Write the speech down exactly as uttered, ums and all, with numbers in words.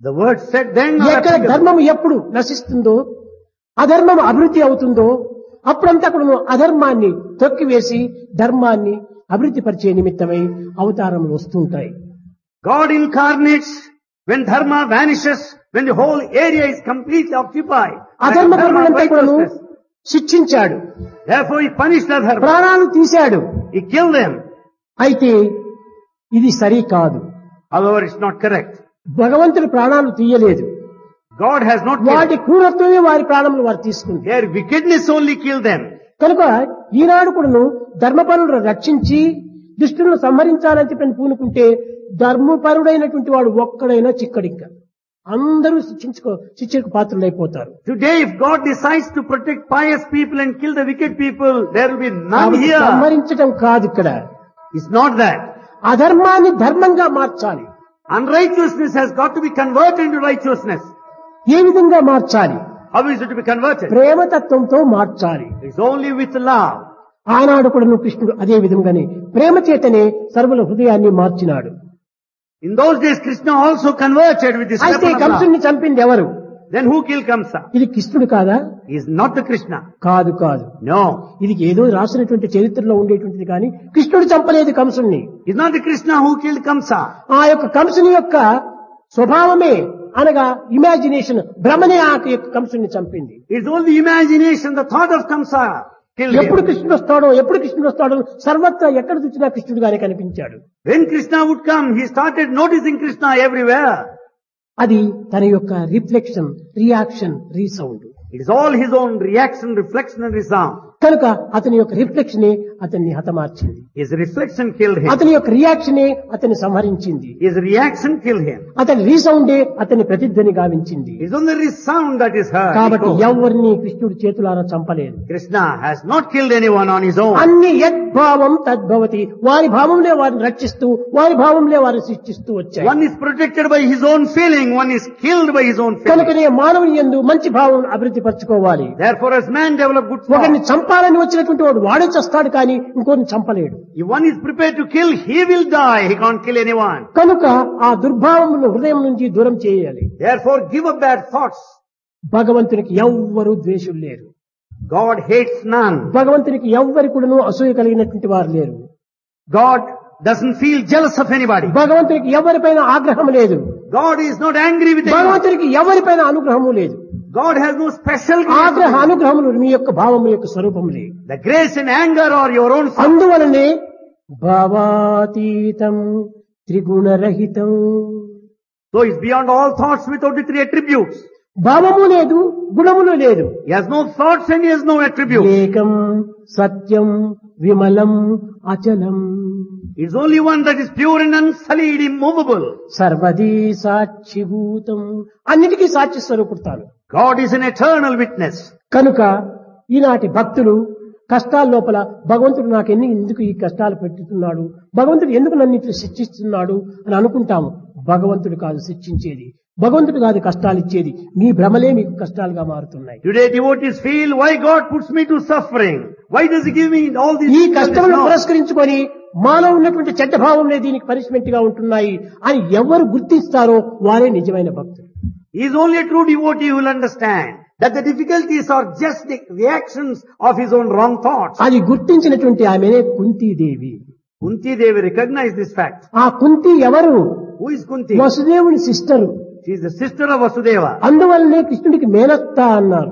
The word said then are ఎక్కడ applicable. ధర్మం ఎప్పుడు నశిస్తుందో అధర్మం అభివృద్ధి అవుతుందో అప్పుడంతా కూడా అధర్మాన్ని తొక్కివేసి ధర్మాన్ని అభివృద్ధి పరిచే నిమిత్తమై అవతారములు వస్తుంటాయి. God incarnates when dharma vanishes, when the whole area is completely occupied. అధర్మ Like dharma కర్మలంతా కూడాను righteousness. శిక్షించాడు, Therefore he punished the dharma. ప్రాణాలు తీశాడు. He killed them. అయితే ఇది సరి కాదు. However, it's not correct. భగవంతుడు ప్రాణాలు తీయలేదు. God has not వాటి killed. క్రూరత్వమే వారి ప్రాణములు వారు తీసుకుంది. Their wickedness only killed them. కనుక ఈనాడు కూడాను ధర్మపరులను రక్షించి దుష్టులను సంహరించాలని చెప్పని పూనుకుంటే ధర్మపరుడైనటువంటి వాడు ఒక్కడైనా చిక్కడిక్క అందరూ శిక్షించుకో శిక్షకు పాత్రులైపోతారు. Today, if God decides to protect pious people and kill the wicked people, there will be none కాబట్టి here. సంహరించడం కాదు ఇక్కడ, It's not that. అధర్మాన్ని ధర్మంగా మార్చాలి. Unrighteousness has got to be converted into righteousness. ఏ విధంగా మార్చాలి? How is it to be converted? ప్రేమతత్వంతో మార్చాలి. It's only with love. ఆనాడు కూడా కృష్ణుడు అదే విధంగానే ప్రేమ చేతనే సర్వుల హృదయాన్ని మార్చినాడు. In those days, Krishna also converted with this అయితే weapon of love. కంసుని చంపింది ఎవరు? Then who killed Kamsa? ఇది కృష్ణుడు కాదా? He is not the Krishna. కాదు కాదు. No. ఇది ఏదో రాసినటువంటి చరిత్రలో ఉండేటువంటిది కానీ కృష్ణుడు చంపలేదు కంసుని. It's not the Krishna who killed Kamsa. ఆ యొక్క కంసుని యొక్క స్వభావమే అనగా ఇమాజినేషన్ భ్రమనే ఆ యొక్క కంసుని చంపింది. It's only imagination, the thought of Kamsa killed ఎప్పుడు him. కృష్ణుడు వస్తాడో ఎప్పుడు కృష్ణుడు వస్తాడో సర్వత్రా ఎక్కడ చూసినా కృష్ణుడుగానే కనిపించాడు. When Krishna would come, he started noticing Krishna everywhere. అది తన యొక్క reflection, reaction, resound. It is all his own reaction, reflection and resound. కనుక అతని యొక్క రిఫ్లెక్షనే అతన్ని హతమార్చింది. His reflection killed him. అతని యొక్క రియాక్షనే అతన్ని సంహరించింది. His reaction killed him. అతని రీసౌండే అతని ప్రతిధ్వని గావించింది. It is only resound that is heard. కాబట్టి Echo. ఎవరిని కృష్ణుడు చేతులారా చంపలేదు. Krishna has not killed anyone on his own. అన్ని యద్భావం తద్భవతి, వారి భావంలో వారిని రక్షిస్తూ వారి భావంలో వారిని శిక్షిస్తూ వచ్చాయి. One is protected by his own feeling, one is killed by his own feeling. కనుకనే మానవుని యందు మంచి భావం అభివృద్ధి పరచుకోవాలి. Therefore, as man develop good ఒకరిని thoughts, చంపాలని వచ్చినటువంటి వాడు వాడే చస్తాడు కానీ ఇంకోరిని చంపలేడు. if one is prepared to kill, he will die. He can't kill anyone. కనుక ఆ దుర్భావమును హృదయం నుంచి దూరం చేయాలి. Therefore, give up bad thoughts. భగవంతునికి ఎవ్వరూ ద్వేషులు లేరు. God hates none. భగవంతునికి ఎవ్వరి కూడాను అసూయ కలిగినటువంటి వారు లేరు. God doesn't feel jealous of anybody. భగవంతునికి ఎవరిపైన ఆగ్రహం లేదు. God is not angry with anyone. భగవంతునికి ఎవరిపైన అనుగ్రహము లేదు. God has no special grace. ఆగ్రహ అనుగ్రహములు మీ యొక్క భావము యొక్క స్వరూపములే. The grace and anger are your own. అందువలనే భావాతీతం త్రిగుణరహితం. So it's beyond all thoughts without the three attributes. భావము లేదు, గుణములు లేదు. He has no thoughts and he has no attributes. ఏకం సత్యం విమలం అచలం. It's only one that is pure and unsullied, immovable. సర్వదీ సాక్షిభూతం, అన్నిటికీ సాక్షి స్వరూపుతాను. God is an eternal witness. కనుక ఈనాటి భక్తులు కష్టాల లోపల భగవంతుడు నాకు ఎన్ని ఎందుకు ఈ కష్టాలు పెట్టుతున్నాడు, భగవంతుడు ఎందుకు నన్ను ఇట్లా శిక్షిస్తున్నాడు అని అనుకుంటాము. భగవంతుడు కాదు శిక్షించేది, భగవంతుడు కాదు కష్టాలు ఇచ్చేది. మీ భ్రమలే మీకు కష్టాలుగా మారుతున్నాయి. Today devotees feel, why God puts me to suffering? Why does he give me all these ఈ things? కష్టములను పురస్కరించుకొని మాలో ఉన్నటువంటి చెడ్డ భావంలే దీనికి పనిష్మెంట్ గా ఉంటున్నాయి అని ఎవరు గుర్తిస్తారో వారే నిజమైన భక్తులు. He is only a true devotee who will understand that the difficulties are just the reactions of his own wrong thoughts. అది గుర్తించినటువంటి ఆమెనే Kuntidevi. Kunti Devi recognized this fact. ఆ కుంతి ఎవరు? Who is Kunti? వసుదేవుని sister. She is the sister of Vasudeva. అందువల్లనే కృష్ణుడికి మేనత్త అన్నారు.